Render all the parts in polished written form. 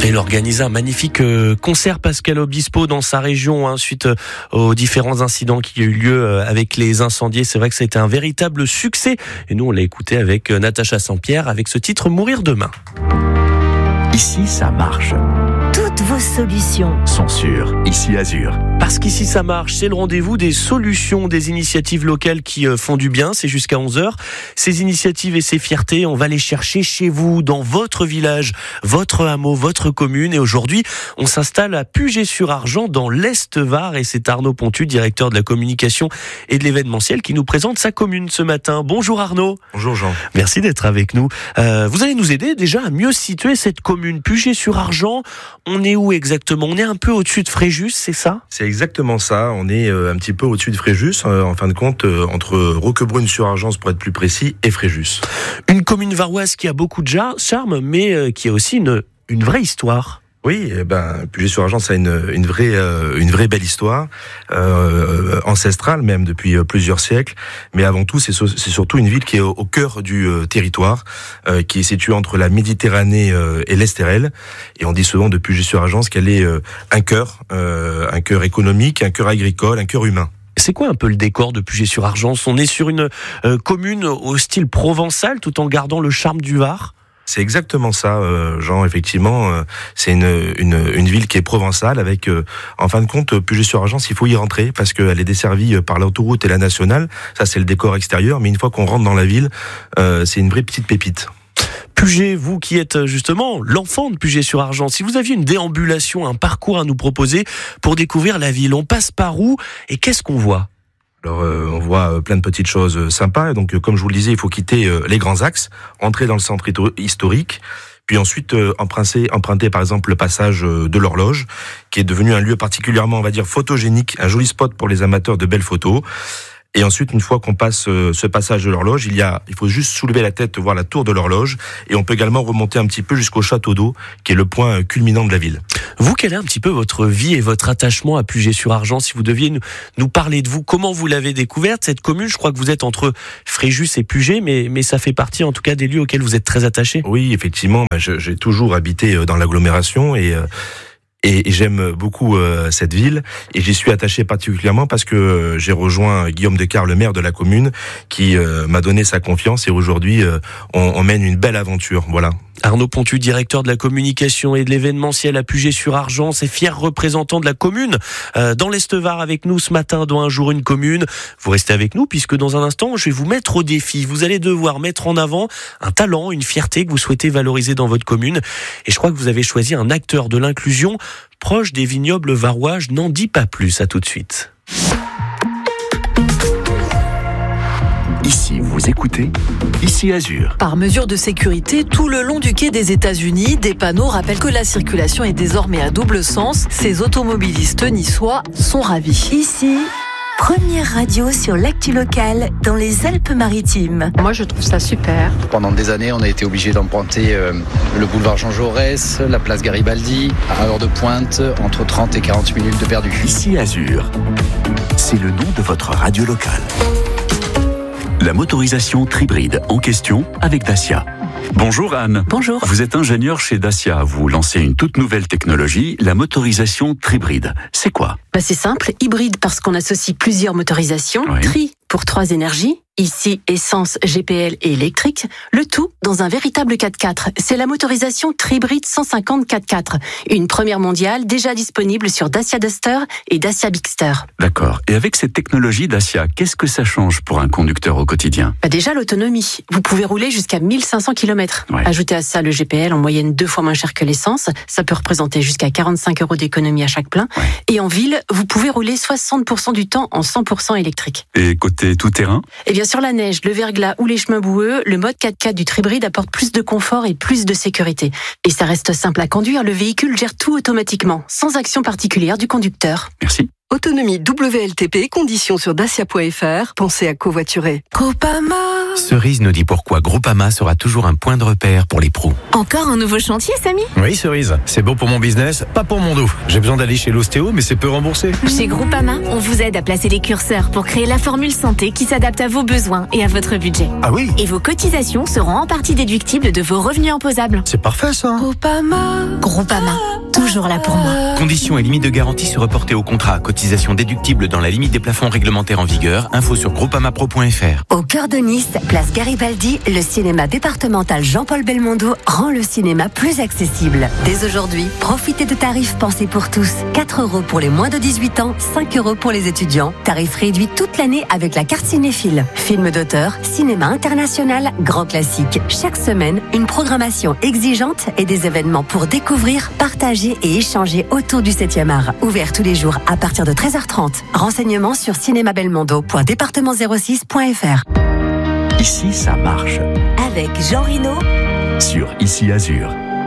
Il organise un magnifique concert Pascal Obispo dans sa région suite aux différents incidents qui ont eu lieu avec les incendies. C'est vrai que ça a été un véritable succès. Et nous, on l'a écouté avec Natacha Saint-Pierre avec ce titre Mourir demain. Ici, ça marche. Toutes vos solutions Sont sûres. Ici, Azur. Parce qu'ici ça marche, c'est le rendez-vous des solutions, des initiatives locales qui font du bien, c'est jusqu'à 11h. Ces initiatives et ces fiertés, on va les chercher chez vous, dans votre village, votre hameau, votre commune. Et aujourd'hui, on s'installe à Puget-sur-Argent, dans l'Est-Var. Et c'est Arnaud Pontu, directeur de la communication et de l'événementiel, qui nous présente sa commune ce matin. Bonjour Arnaud. Bonjour Jean. Merci d'être avec nous. Vous allez nous aider déjà à mieux situer cette commune. Puget-sur-Argent, on est où exactement ? On est un peu au-dessus de Fréjus, c'est ça ? C'est exactement ça, on est un petit peu au-dessus de Fréjus, en fin de compte, entre Roquebrune-sur-Argent, pour être plus précis, et Fréjus. Une commune varoise qui a beaucoup de charme, mais qui a aussi une vraie histoire. Oui, Puget-sur-Argent, ça a une vraie belle histoire, ancestrale même depuis plusieurs siècles. Mais avant tout, c'est surtout une ville qui est au cœur du territoire, qui est située entre la Méditerranée et l'Estérel. Et on dit souvent de Puget-sur-Argent qu'elle est un cœur économique, un cœur agricole, un cœur humain. C'est quoi un peu le décor de Puget-sur-Argent ? On est sur une commune au style provençal, tout en gardant le charme du Var ? C'est exactement ça, Jean. Effectivement, c'est une ville qui est provençale avec, en fin de compte, Puget-sur-Argent, il faut y rentrer parce qu'elle est desservie par l'autoroute et la nationale. Ça, c'est le décor extérieur. Mais une fois qu'on rentre dans la ville, c'est une vraie petite pépite. Puget, vous qui êtes justement l'enfant de Puget-sur-Argent, si vous aviez une déambulation, un parcours à nous proposer pour découvrir la ville, on passe par où et qu'est-ce qu'on voit ? Alors, on voit plein de petites choses sympas. Et donc, comme je vous le disais, il faut quitter les grands axes, entrer dans le centre historique, puis ensuite emprunter par exemple le passage de l'Horloge, qui est devenu un lieu particulièrement, on va dire, photogénique, un joli spot pour les amateurs de belles photos. Et ensuite, une fois qu'on passe ce passage de l'Horloge, il faut juste soulever la tête, voir la tour de l'Horloge, et on peut également remonter un petit peu jusqu'au château d'eau, qui est le point culminant de la ville. Vous, quel est un petit peu votre vie et votre attachement à Puget-sur-Argent ? Si vous deviez nous parler de vous, comment vous l'avez découverte, cette commune ? Je crois que vous êtes entre Fréjus et Puget, mais ça fait partie en tout cas des lieux auxquels vous êtes très attaché. Oui, effectivement, j'ai toujours habité dans l'agglomération et j'aime beaucoup cette ville et j'y suis attaché particulièrement parce que j'ai rejoint Guillaume Descartes, le maire de la commune, qui m'a donné sa confiance et aujourd'hui on mène une belle aventure. Voilà. Arnaud Pontu, directeur de la communication et de l'événementiel à Puget-sur-Argent, c'est fier représentant de la commune dans l'Est-Var avec nous ce matin dans Un jour une commune. Vous restez avec nous puisque dans un instant, je vais vous mettre au défi. Vous allez devoir mettre en avant un talent, une fierté que vous souhaitez valoriser dans votre commune. Et je crois que vous avez choisi un acteur de l'inclusion proche des vignobles varois. Je n'en dis pas plus, à tout de suite. Ici, vous écoutez. Ici, Azur. Par mesure de sécurité, tout le long du quai des États-Unis, des panneaux rappellent que la circulation est désormais à double sens. Ces automobilistes niçois sont ravis. Ici, première radio sur l'actu locale dans les Alpes-Maritimes. Moi, je trouve ça super. Pendant des années, on a été obligé d'emprunter le boulevard Jean Jaurès, la place Garibaldi, à heure de pointe, entre 30 et 40 minutes de perdu. Ici, Azur. C'est le nom de votre radio locale. La motorisation Tribride en question avec Dacia. Bonjour Anne. Bonjour. Vous êtes ingénieur chez Dacia. Vous lancez une toute nouvelle technologie, la motorisation Tribride. C'est quoi ? C'est simple, hybride parce qu'on associe plusieurs motorisations. Oui. Tri pour 3 énergies. Ici, essence, GPL et électrique. Le tout dans un véritable 4x4. C'est la motorisation Tribride 150 4x4. Une première mondiale déjà disponible sur Dacia Duster et Dacia Bigster. D'accord. Et avec cette technologie Dacia, qu'est-ce que ça change pour un conducteur au quotidien ? Déjà l'autonomie. Vous pouvez rouler jusqu'à 1500 km. Ouais. Ajoutez à ça le GPL en moyenne 2 fois moins cher que l'essence. Ça peut représenter jusqu'à 45 € d'économie à chaque plein. Ouais. Et en ville, vous pouvez rouler 60% du temps en 100% électrique. Et côté tout-terrain ? Et bien sur la neige, le verglas ou les chemins boueux, le mode 4x4 du Tribride apporte plus de confort et plus de sécurité. Et ça reste simple à conduire, le véhicule gère tout automatiquement, sans action particulière du conducteur. Merci. Autonomie WLTP, conditions sur dacia.fr. Pensez à covoiturer. Groupama. Cerise nous dit pourquoi Groupama sera toujours un point de repère pour les pros. Encore un nouveau chantier, Samy? Oui, Cerise. C'est bon pour mon business, pas pour mon dos. J'ai besoin d'aller chez l'ostéo, mais c'est peu remboursé. Chez Groupama, on vous aide à placer les curseurs pour créer la formule santé qui s'adapte à vos besoins et à votre budget. Ah oui? Et vos cotisations seront en partie déductibles de vos revenus imposables. C'est parfait, ça. Groupama, toujours là pour moi. Conditions et limites de garantie se reporter au contrat. Cotisation déductible dans la limite des plafonds réglementaires en vigueur. Info sur groupamapro.fr. Au cœur de Nice, place Garibaldi, le cinéma départemental Jean-Paul Belmondo rend le cinéma plus accessible. Dès aujourd'hui, profitez de tarifs pensés pour tous. 4 € pour les moins de 18 ans, 5 € pour les étudiants. Tarif réduit toute l'année avec la carte cinéphile. Films d'auteur, cinéma international, grand classique. Chaque semaine, une programmation exigeante et des événements pour découvrir, partager et échanger autour du 7e art. Ouvert tous les jours à partir de 13h30. Renseignements sur cinémabelmondo.département06.fr. Ici, ça marche. Avec Jean Rino Sur Ici Azur.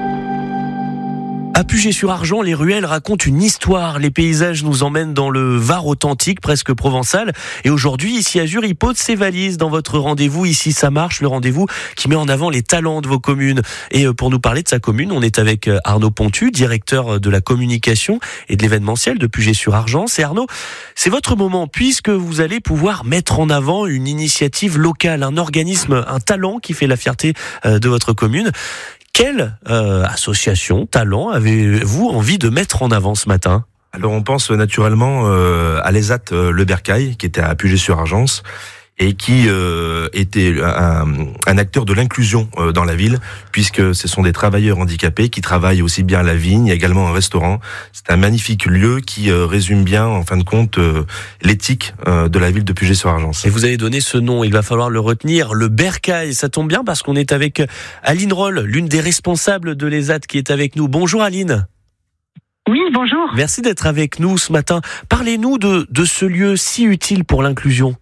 À Puget-sur-Argent, les ruelles racontent une histoire. Les paysages nous emmènent dans le Var authentique, presque provençal. Et aujourd'hui, Ici Azur, il pose ses valises dans votre rendez-vous. Ici, ça marche, le rendez-vous qui met en avant les talents de vos communes. Et pour nous parler de sa commune, on est avec Arnaud Pontu, directeur de la communication et de l'événementiel de Puget-sur-Argent. C'est Arnaud, c'est votre moment, puisque vous allez pouvoir mettre en avant une initiative locale, un organisme, un talent qui fait la fierté de votre commune. Quelle association, talent, avez-vous envie de mettre en avant ce matin ? Alors on pense naturellement à l'ESAT Le Bercail, qui était à Puget-sur-Argence, et qui était un acteur de l'inclusion dans la ville, puisque ce sont des travailleurs handicapés qui travaillent aussi bien à la vigne, il y a également un restaurant. C'est un magnifique lieu qui résume bien, en fin de compte, l'éthique de la ville de Puget-sur-Argence. Et vous avez donné ce nom, il va falloir le retenir, le Bercail. Ça tombe bien parce qu'on est avec Aline Roll, l'une des responsables de l'ESAT qui est avec nous. Bonjour Aline. Oui, bonjour. Merci d'être avec nous ce matin. Parlez-nous de ce lieu si utile pour l'inclusion.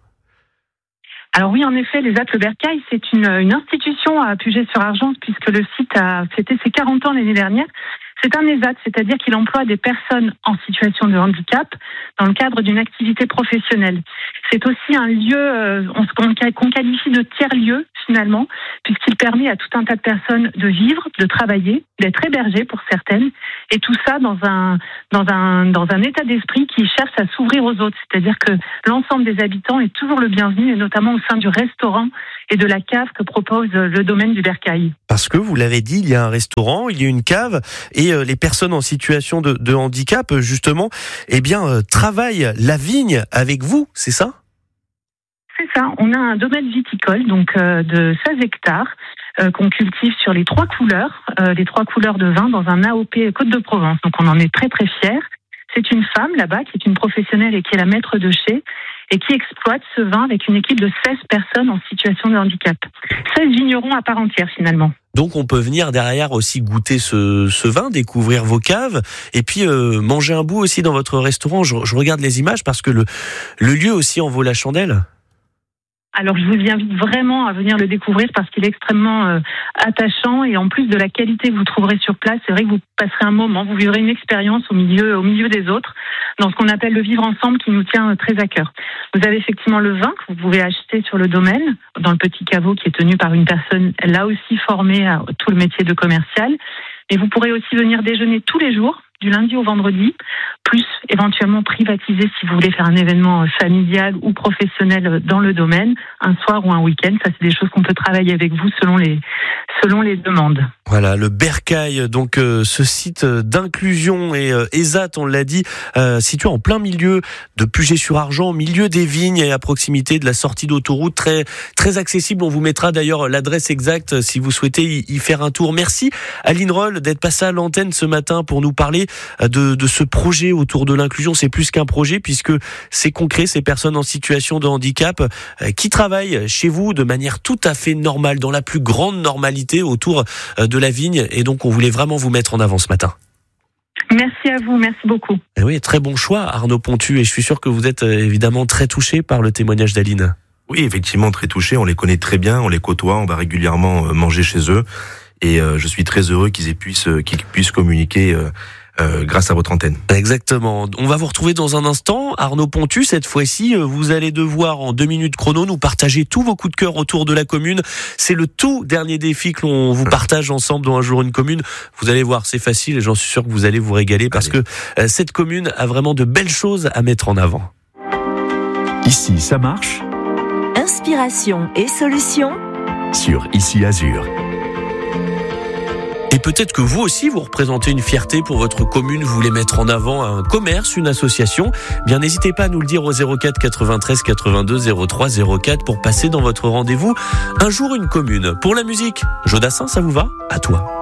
Alors oui, en effet, l'ESAT Le Bercail, c'est une institution à Puget-sur-Argence puisque le site a fêté ses 40 ans l'année dernière. C'est un ESAT, c'est-à-dire qu'il emploie des personnes en situation de handicap dans le cadre d'une activité professionnelle. C'est aussi un lieu qu'on qualifie de tiers-lieu finalement, puisqu'il permet à tout un tas de personnes de vivre, de travailler, d'être hébergées pour certaines, et tout ça dans un état d'esprit qui cherche à s'ouvrir aux autres. C'est-à-dire que l'ensemble des habitants est toujours le bienvenu, et notamment au sein du restaurant et de la cave que propose le domaine du Bercail. Parce que, vous l'avez dit, il y a un restaurant, il y a une cave, et les personnes en situation de handicap, justement, travaillent la vigne avec vous, c'est ça ? C'est ça, on a un domaine viticole donc de 16 hectares qu'on cultive sur les 3 couleurs de vin dans un AOP Côte de Provence. Donc on en est très très fiers. C'est une femme là-bas qui est une professionnelle et qui est la maître de chez et qui exploite ce vin avec une équipe de 16 personnes en situation de handicap. 16 vignerons à part entière finalement. Donc on peut venir derrière aussi goûter ce vin, découvrir vos caves et puis manger un bout aussi dans votre restaurant. Je regarde les images parce que le lieu aussi en vaut la chandelle. Alors je vous invite vraiment à venir le découvrir parce qu'il est extrêmement attachant et en plus de la qualité que vous trouverez sur place, c'est vrai que vous passerez un moment, vous vivrez une expérience au milieu des autres, dans ce qu'on appelle le vivre ensemble qui nous tient très à cœur. Vous avez effectivement le vin que vous pouvez acheter sur le domaine, dans le petit caveau qui est tenu par une personne là aussi formée à tout le métier de commercial. Et vous pourrez aussi venir déjeuner tous les jours, du lundi au vendredi, plus éventuellement privatiser si vous voulez faire un événement familial ou professionnel dans le domaine, un soir ou un week-end. Ça, c'est des choses qu'on peut travailler avec vous selon les demandes. Voilà, le Bercail, donc ce site d'inclusion et ESAT, on l'a dit, situé en plein milieu de Puget-sur-Argent, au milieu des vignes et à proximité de la sortie d'autoroute, très très accessible. On vous mettra d'ailleurs l'adresse exacte si vous souhaitez y faire un tour. Merci Aline Roll d'être passée à l'antenne ce matin pour nous parler de ce projet autour de l'inclusion. C'est plus qu'un projet puisque c'est concret, ces personnes en situation de handicap qui travaillent chez vous de manière tout à fait normale, dans la plus grande normalité autour de la vigne, et donc on voulait vraiment vous mettre en avant ce matin. Merci à vous, merci beaucoup. Et oui, très bon choix Arnaud Pontu, et je suis sûr que vous êtes évidemment très touché par le témoignage d'Aline. Oui, effectivement très touché, on les connaît très bien, on les côtoie, on va régulièrement manger chez eux, et je suis très heureux qu'ils puissent communiquer grâce à votre antenne. Exactement. On va vous retrouver dans un instant. Arnaud Pontu, cette fois-ci, vous allez devoir en 2 minutes chrono nous partager tous vos coups de cœur autour de la commune. C'est le tout dernier défi que l'on vous partage ensemble dans Un jour une commune. Vous allez voir, c'est facile et j'en suis sûr que vous allez vous régaler parce que cette commune a vraiment de belles choses à mettre en avant. Ici, ça marche. Inspiration et solutions Sur Ici Azur. Et peut-être que vous aussi, vous représentez une fierté pour votre commune, vous voulez mettre en avant un commerce, une association. Bien, n'hésitez pas à nous le dire au 04 93 82 03 04 pour passer dans votre rendez-vous Un jour une commune. Pour la musique, Jodassin, ça vous va ? À toi.